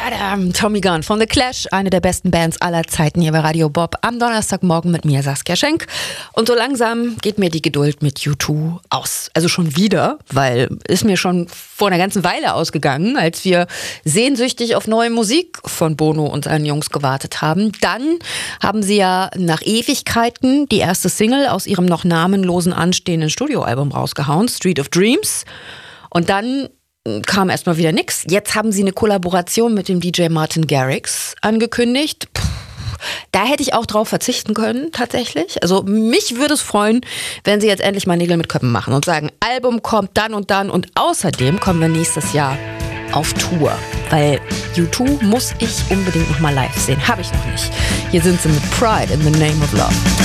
Badam, Tommy Gunn von The Clash, eine der besten Bands aller Zeiten hier bei Radio Bob am Donnerstagmorgen mit mir, Saskia Schenk. Und so langsam geht mir die Geduld mit U2 aus. Also schon wieder, weil ist mir schon vor einer ganzen Weile ausgegangen, als wir sehnsüchtig auf neue Musik von Bono und seinen Jungs gewartet haben. Dann haben sie ja nach Ewigkeiten die erste Single aus ihrem noch namenlosen anstehenden Studioalbum rausgehauen, Street of Dreams. Und dann kam erstmal wieder nix. Jetzt haben sie eine Kollaboration mit dem DJ Martin Garrix angekündigt. Da hätte ich auch drauf verzichten können, tatsächlich. Also mich würde es freuen, wenn sie jetzt endlich mal Nägel mit Köppen machen und sagen, Album kommt dann und dann und außerdem kommen wir nächstes Jahr auf Tour. Weil U2 muss ich unbedingt nochmal live sehen. Habe ich noch nicht. Hier sind sie mit Pride in the Name of Love.